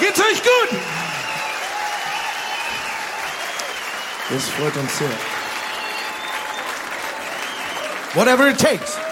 Geht's euch gut? Das freut uns sehr. Whatever it takes.